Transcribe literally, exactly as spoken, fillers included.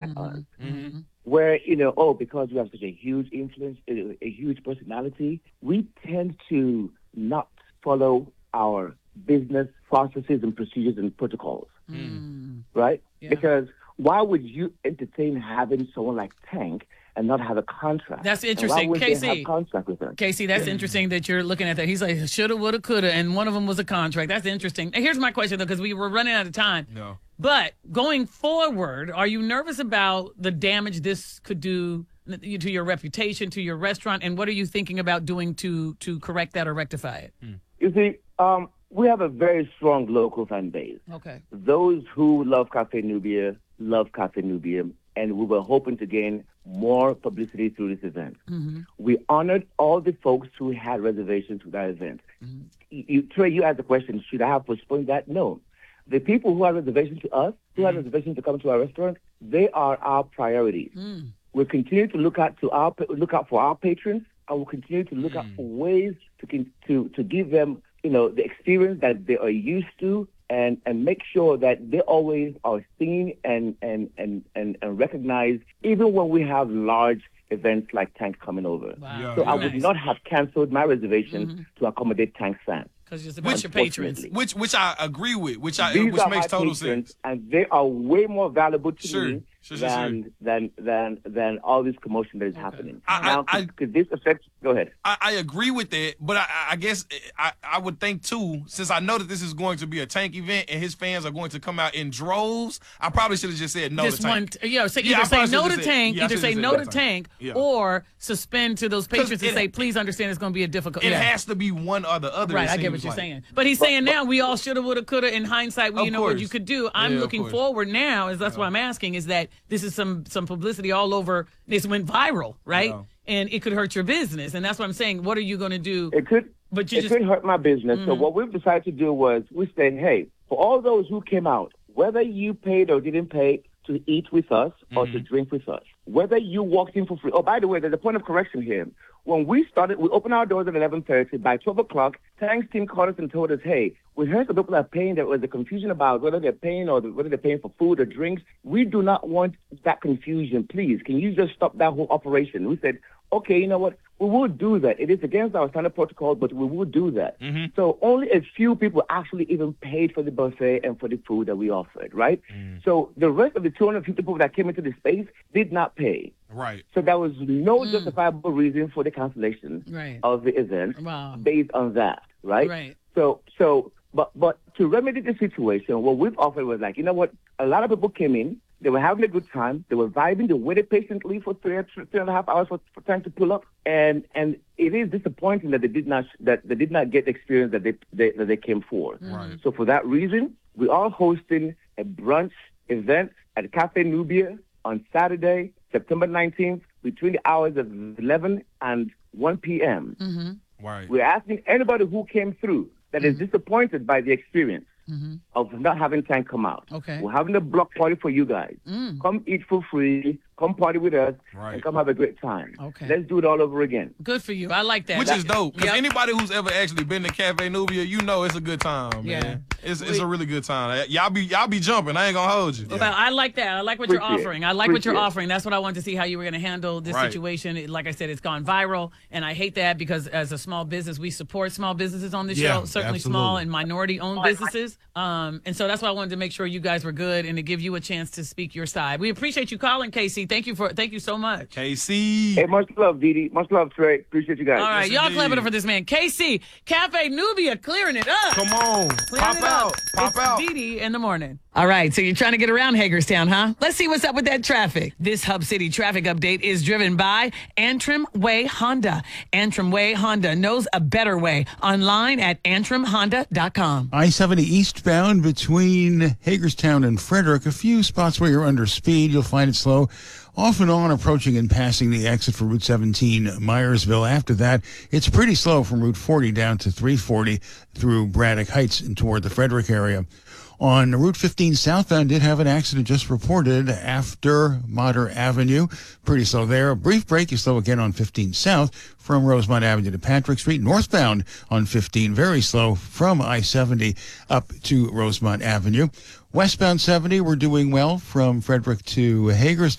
us. Mm-hmm. Where, you know, oh, because we have such a huge influence, a, a huge personality, we tend to not follow our business processes and procedures and protocols, Mm. right? Yeah. Because why would you entertain having someone like Tank and not have a contract? That's And interesting. why would K they C. have contract with them? Casey, that's interesting that you're looking at that. He's like, shoulda, woulda, coulda, and one of them was a contract. That's interesting. And here's my question, though, because we were running out of time. No. But going forward, are you nervous about the damage this could do to your reputation, to your restaurant, and what are you thinking about doing to to correct that or rectify it? You see, um, we have a very strong local fan base. Okay. Those who love Cafe Nubia love Cafe Nubia, and we were hoping to gain more publicity through this event. Mm-hmm. We honored all the folks who had reservations to that event. Mm-hmm. You, Trey, you asked the question, should I have postponed that? No. The people who had reservations to us, who had reservations to come to our restaurant, they are our priorities. Mm. We'll continue to look out to our look out for our patrons, and we'll continue to look out for ways to con- to to give them, you know, the experience that they are used to, and, and make sure that they always are seen and and, and, and and recognized, even when we have large events like Tank coming over. Wow. Yeah, So I Nice. would not have canceled my reservation to accommodate Tank fans. Because it's about your patrons. Unfortunately. Which which I agree with, which I These which are makes my total patrons, sense. and they are way more valuable to Sure. me Sure, sure, than, sure. than than than all this commotion that is happening. I- I- now, I- could this affect? Go ahead. I, I agree with that, but I, I guess I, I would think too, since I know that this is going to be a Tank event and his fans are going to come out in droves, I probably should have just said no Just to Tank. one, t- yeah. Say, Yeah, I either say probably no should've to said- Tank, yeah, I either should've say said no no to to Tank, Yeah. or suspend to those patrons and it- say, please understand it's going to be a difficult. It yeah. has to be one or the other. Right, it I get what seems you're like. saying. But he's saying now we all shoulda, woulda, coulda. In hindsight, we Of you know what course. you could do. I'm Yeah, of looking course. forward now, is that's why I'm asking, is that this is some some publicity all over. This went viral, right? Yeah. And it could hurt your business. And that's what I'm saying. What are you going to do? It could, But you it just- could hurt my business. So what we've decided to do was we said, hey, for all those who came out, whether you paid or didn't pay to eat with us or to drink with us, whether you walked in for free. Oh, by the way, there's a point of correction here. When we started, we opened our doors at eleven thirty. By twelve o'clock, Tank's team called us and told us, hey, we heard some people are paying. There was a confusion about whether they're paying or whether they're paying for food or drinks. We do not want that confusion. Please, can you just stop that whole operation? We said, okay, you know what? We will do that. It is against our standard protocol, but we will do that. So only a few people actually even paid for the buffet and for the food that we offered, right? So the rest of the two hundred fifty people that came into the space did not pay. Right. So there was no justifiable reason for the cancellation Right. of the event Wow. based on that, right? Right. So, so, but, but to remedy the situation, what we've offered was like, you know what? A lot of people came in. They were having a good time. They were vibing. They waited patiently for three, three and a half hours for, for time to pull up. And and it is disappointing that they did not that they did not get the experience that they, they that they came for. Right. So for that reason, we are hosting a brunch event at Cafe Nubia on Saturday, September nineteenth, between the hours of eleven and one p.m. Right. We're asking anybody who came through that is disappointed by the experience of not having Tank come out. Okay. We're having a block party for you guys. Come eat for free, come party with us, Right. and come have a great time. Okay. Let's do it all over again. Good for you. I like that. Which is dope. Because Yep. anybody who's ever actually been to Cafe Nubia, you know it's a good time, Yeah. man. It's it's a really good time. Y'all be y'all be jumping. I ain't gonna hold you. Well, I like that. I like what you're Appreciate it. offering. I like what you're Appreciate it. offering. That's what I wanted to see how you were going to handle this Right. situation. It- Like I said, it's gone viral, and I hate that because as a small business, we support small businesses on this Yeah, show, certainly small absolutely. and minority-owned businesses. Um, and so that's why I wanted to make sure you guys were good and to give you a chance to speak your side. We appreciate you calling, Casey. Thank you for thank you so much. K C. Hey, much love, Dee Dee. Much love, Trey. Appreciate you guys. All right, Yes, y'all indeed. clap it up for this man, Casey. Cafe Nubia clearing it up. Come on. Clearing Pop it out. up. Pop it's out. Dee Dee in the morning. All right, so you're trying to get around Hagerstown, huh? Let's see what's up with that traffic. This Hub City traffic update is driven by Antrim Way Honda. Antrim Way Honda knows a better way. Online at antrim honda dot com. I seventy eastbound between Hagerstown and Frederick. A few spots where you're under speed. You'll find it slow off and on approaching and passing the exit for Route seventeen Myersville. After that, it's pretty slow from Route forty down to three forty through Braddock Heights and toward the Frederick area. On Route fifteen southbound, did have an accident just reported after Motter Avenue. Pretty slow there. A brief break is slow again on fifteen south from Rosemont Avenue to Patrick Street. Northbound on fifteen, very slow from I seventy up to Rosemont Avenue. Westbound seventy, we're doing well from Frederick to Hagerstown.